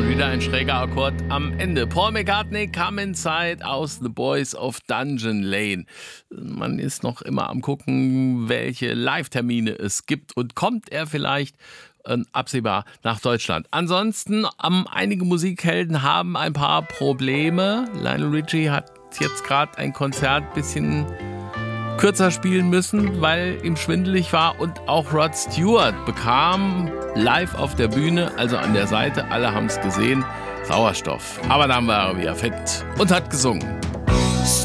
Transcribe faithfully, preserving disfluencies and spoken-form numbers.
Und wieder ein schräger Akkord am Ende. Paul McCartney, Come Inside aus The Boys of Dungeon Lane. Man ist noch immer am gucken, welche Live-Termine es gibt und kommt er vielleicht äh, absehbar nach Deutschland. Ansonsten, ähm, einige Musikhelden haben ein paar Probleme. Lionel Richie hat jetzt gerade ein Konzert ein bisschen kürzer spielen müssen, weil ihm schwindelig war, und auch Rod Stewart bekam live auf der Bühne, also an der Seite, alle haben es gesehen, Sauerstoff. Aber dann war er wieder fit und hat gesungen.